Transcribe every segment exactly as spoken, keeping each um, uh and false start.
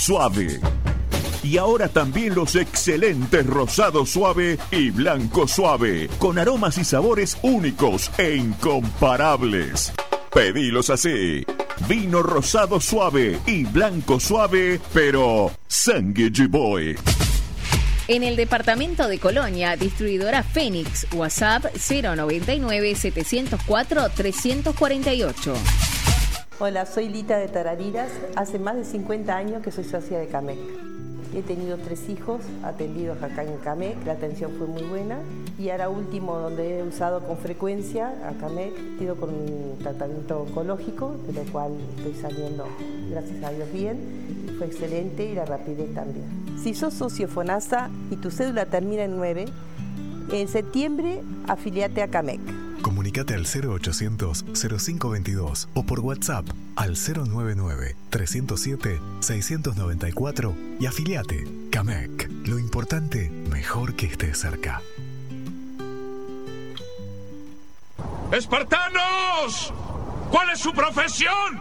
Suave. Y ahora también los excelentes rosado suave y blanco suave, con aromas y sabores únicos e incomparables. Pedilos así: vino rosado suave y blanco suave, pero Sangue Boy. En el departamento de Colonia, distribuidora Fénix, WhatsApp cero noventa y nueve, setecientos cuatro, trescientos cuarenta y ocho. Hola, soy Lita de Tarariras. Hace más de cincuenta años que soy socia de Camec. He tenido tres hijos atendidos acá en Camec, la atención fue muy buena. Y ahora último, donde he usado con frecuencia a Camec, he sido con un tratamiento oncológico, de lo cual estoy saliendo, gracias a Dios, bien. Fue excelente y la rapidez también. Si sos socio FONASA y tu cédula termina en nueve, en septiembre afiliate a Camec. Comunicate al cero ochocientos, cero cinco veintidós o por WhatsApp al cero noventa y nueve, trescientos siete, seiscientos noventa y cuatro y afiliate. Camec. Lo importante, mejor que estés cerca. ¡Espartanos! ¿Cuál es su profesión?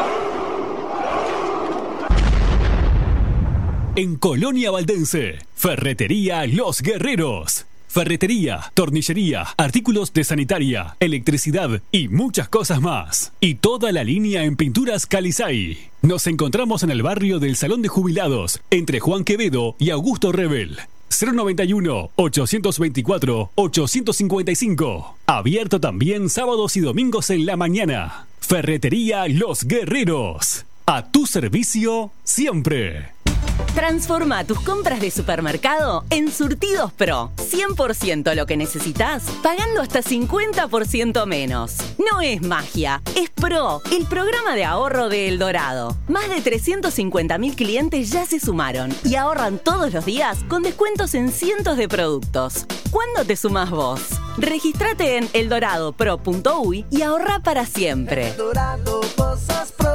En Colonia Valdense, Ferretería Los Guerreros. Ferretería, tornillería, artículos de sanitaria, electricidad y muchas cosas más. Y toda la línea en pinturas Calizay. Nos encontramos en el barrio del Salón de Jubilados, entre Juan Quevedo y Augusto Rebel. cero noventa y uno, ochocientos veinticuatro, ochocientos cincuenta y cinco. Abierto también sábados y domingos en la mañana. Ferretería Los Guerreros. A tu servicio siempre. Transforma tus compras de supermercado en Surtidos Pro. cien por ciento lo que necesitas, pagando hasta cincuenta por ciento menos. No es magia, es Pro, el programa de ahorro de El Dorado. Más de trescientos cincuenta mil clientes ya se sumaron y ahorran todos los días con descuentos en cientos de productos. ¿Cuándo te sumás vos? Regístrate en eldorado pro punto uy y ahorra para siempre. El Dorado, cosas pro.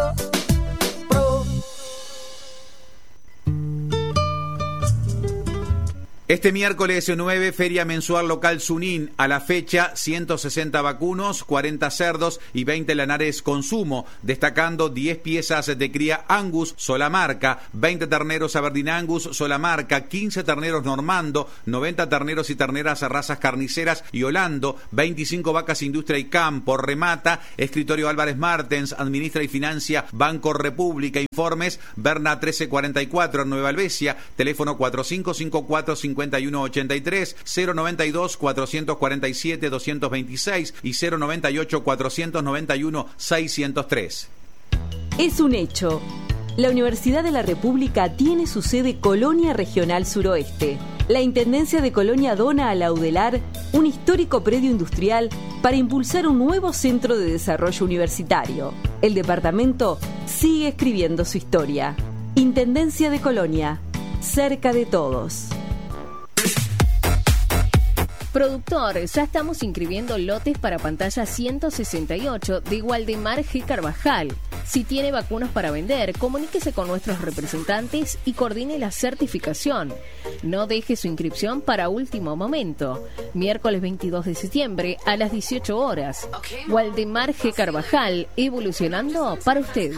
Este miércoles nueve, Feria Mensual Local Sunín. A la fecha, ciento sesenta vacunos, cuarenta cerdos y veinte lanares consumo, destacando diez piezas de cría Angus, sola marca, veinte terneros Aberdeen Angus, sola marca, quince terneros Normando, noventa terneros y terneras razas carniceras y Holando, veinticinco vacas Industria y Campo. Remata Escritorio Álvarez Martens, administra y financia Banco República. Informes Berna trece cuarenta y cuatro, Nueva Albesia, teléfono cuatro cinco cinco cuatro, cincuenta y uno ochenta y tres, cero noventa y dos, cuatrocientos cuarenta y siete, doscientos veintiséis y cero noventa y ocho, cuatrocientos noventa y uno, seiscientos tres. Es un hecho. La Universidad de la República tiene su sede Colonia Regional Suroeste. La Intendencia de Colonia dona a la UDELAR un histórico predio industrial para impulsar un nuevo centro de desarrollo universitario. El departamento sigue escribiendo su historia. Intendencia de Colonia, cerca de todos. Productor, ya estamos inscribiendo lotes para pantalla ciento sesenta y ocho de Waldemar G. Carvajal. Si tiene vacunos para vender, comuníquese con nuestros representantes y coordine la certificación. No deje su inscripción para último momento. Miércoles veintidós de septiembre a las dieciocho horas. Waldemar G. Carvajal, evolucionando para usted.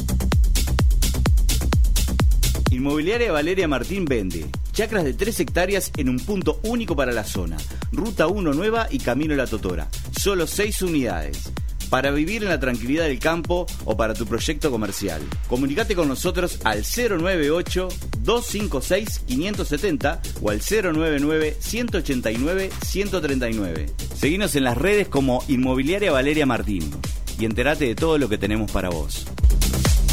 Inmobiliaria Valeria Martín vende chacras de tres hectáreas en un punto único para la zona. Ruta uno Nueva y Camino La Totora. Solo seis unidades. Para vivir en la tranquilidad del campo o para tu proyecto comercial. Comunicate con nosotros al cero noventa y ocho, doscientos cincuenta y seis, quinientos setenta o al cero noventa y nueve, ciento ochenta y nueve, ciento treinta y nueve. Seguinos en las redes como Inmobiliaria Valeria Martín y entérate de todo lo que tenemos para vos.